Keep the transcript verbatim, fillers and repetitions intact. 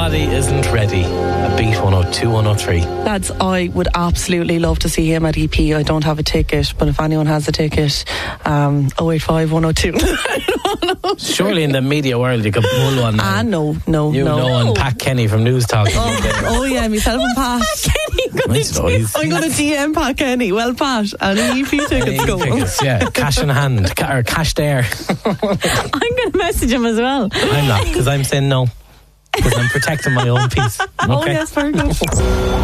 Everybody Isn't Ready. A Beat one oh two, one oh three. Lads, I would absolutely love to see him at E P. I don't have a ticket, but if anyone has a ticket, um, oh eight five, one oh two. Surely in the media world you could pull one now. Ah, no, no, You no. know, and Pat Kenny from News Talk. Oh, oh yeah, myself and Pat. Nice, though, he's- I'm going to D M Pat Kenny. Well, Pat, and E P tickets Any go. tickets, yeah, cash in hand, ca- or cash there. I'm going to message him as well. I'm not, because I'm saying no. Because I'm protecting my own peace. Okay? Oh yes, very good.